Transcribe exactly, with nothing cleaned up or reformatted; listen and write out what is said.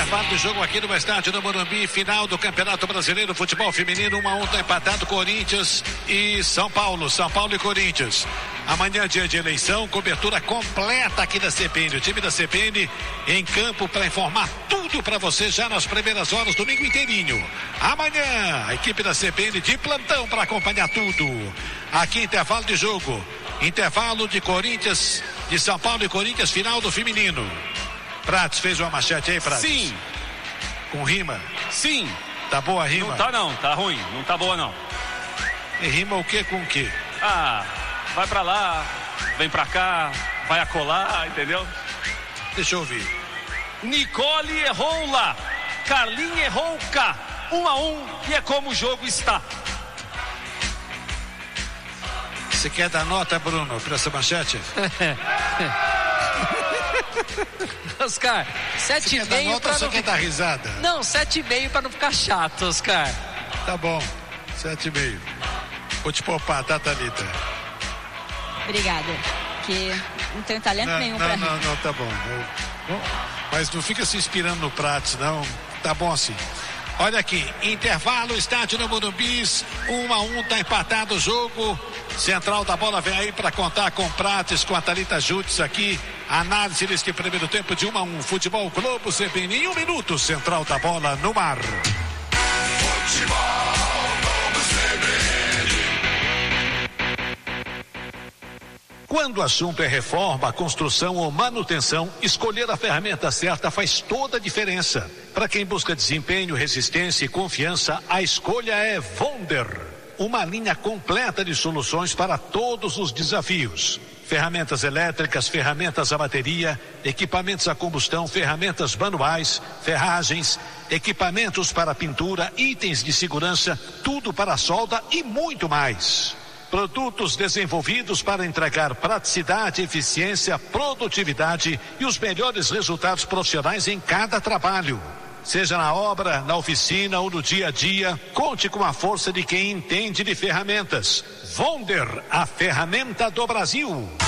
Intervalo do jogo aqui no estádio do Morumbi, final do Campeonato Brasileiro Futebol Feminino, um a um tá empatado Corinthians e São Paulo, São Paulo e Corinthians. Amanhã é dia de eleição, cobertura completa aqui da C P N, o time da C P N em campo para informar tudo para você já nas primeiras horas, domingo inteirinho. Amanhã, a equipe da C P N de plantão para acompanhar tudo. Aqui intervalo de jogo, intervalo de Corinthians, de São Paulo e Corinthians, final do feminino. Prates, fez uma machete aí, Prates? Sim. Com rima? Sim. Tá boa a rima? Não tá não, tá ruim, não tá boa não. E rima o que com o que? Ah, vai pra lá, vem pra cá, vai acolá, entendeu? Deixa eu ouvir. Nicole errou lá, Carlinhos errou cá, um a um e é como o jogo está. Você quer dar nota, Bruno, pra essa manchete? Oscar, sete e meio pra não... Você quer dar risada? Não, sete e meio pra não ficar chato, Oscar. Tá bom, sete e meio. Vou te poupar, tá, Thalita? Obrigada, que não tenho talento não, nenhum não, pra não, rir. não, tá bom. Eu, não. Mas não fica se inspirando no Prates, não. Tá bom assim. Olha aqui, intervalo, estádio no Morumbi, um a um, tá empatado o jogo. Central da bola vem aí para contar com Prates, com a Thalita Jutes aqui. Análise deste primeiro tempo de um a um. Futebol Globo C B N em um minuto. Central da bola no mar. Futebol Globo C B N. Quando o assunto é reforma, construção ou manutenção, escolher a ferramenta certa faz toda a diferença. Para quem busca desempenho, resistência e confiança, a escolha é Vonder. Uma linha completa de soluções para todos os desafios. Ferramentas elétricas, ferramentas a bateria, equipamentos a combustão, ferramentas manuais, ferragens, equipamentos para pintura, itens de segurança, tudo para solda e muito mais. Produtos desenvolvidos para entregar praticidade, eficiência, produtividade e os melhores resultados profissionais em cada trabalho. Seja na obra, na oficina ou no dia a dia, conte com a força de quem entende de ferramentas. Vonder, a ferramenta do Brasil.